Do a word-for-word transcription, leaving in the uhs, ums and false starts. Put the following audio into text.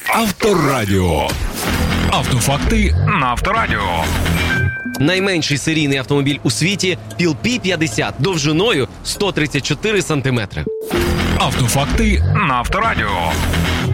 Авторадіо. Автофакти на Авторадіо. Найменший серійний автомобіль у світі – Піл Пі п'ятдесят, довжиною сто тридцять чотири сантиметри. Автофакти на Авторадіо.